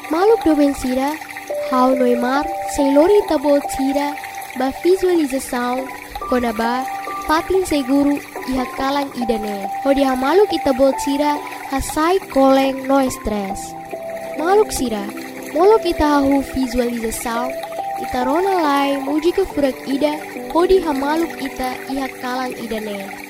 Maluk doben sira, hau noimar, sem lori tabot sira, ba visualização, konaba, patin seguro, iha kalang idane. Hodi ha maluk itabot sira, hasai koleng no stress. Maluk sira, molok ita hahu visualização, ita rona lai muji ke furak ida, hodi ha maluk ita iha kalang idane.